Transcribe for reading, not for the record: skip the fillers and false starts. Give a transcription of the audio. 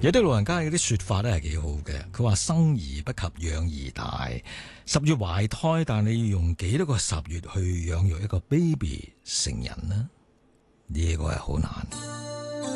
有啲老人家有啲說法咧係幾好嘅，佢話生兒不及養兒大，10月懷胎，但你要用幾多個10月去養育一個 baby 成人呢？呢個係好難。